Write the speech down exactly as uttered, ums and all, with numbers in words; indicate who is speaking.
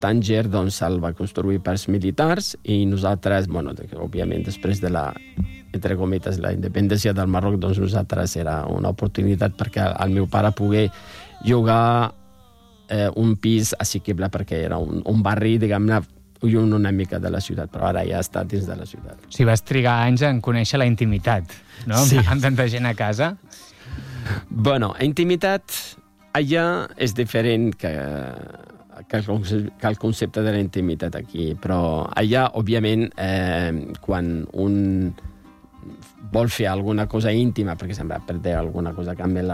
Speaker 1: Tànger doncs, el va construir pels militars i nosaltres, bueno, òbviament, després de la, entre cometes, la independència del Marroc, doncs nosaltres era una oportunitat perquè el meu pare pogués llogar eh, un pis assequible perquè era un, un barri, diguem-ne, lluny una mica de la ciutat, però ara ja està dins de la ciutat.
Speaker 2: O sigui, vas trigar anys en conèixer la intimitat, no?
Speaker 1: Sí.
Speaker 2: Amb tanta gent a casa.
Speaker 1: Bueno, intimitat allà és diferent que, que, el, concepte, que el concepte de la intimitat aquí, però allà, òbviament, eh, quan un vol fer alguna cosa íntima, per exemple, per dir alguna cosa que amb